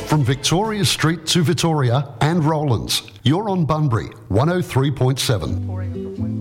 From Victoria Street to Victoria and Rollins, you're on Bunbury 103.7.